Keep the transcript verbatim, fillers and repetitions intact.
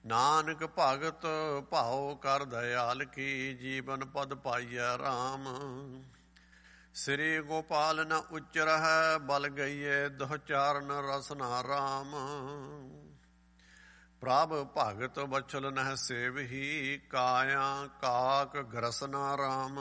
ਨਾਨਕ ਭਗਤ ਭਾਉ ਕਰ ਦਇਆਲ ਕੀ, ਜੀਵਨ ਪਦ ਪਾਈਐ ਰਾਮ। ਸ੍ਰੀ ਗੋਪਾਲ ਨ ਉਚਰਹਿ, ਬਲ ਗਈਏ ਦੁਹ ਚਾਰਨ ਰਸਨਾ ਰਾਮ। ਪ੍ਰਭ ਭਗਤ ਬਛਲ ਨਹਿ ਸੇਵਹੀ, ਕਾਇਆ ਕਾਕ ਗ੍ਰਸਨਾ ਰਾਮ।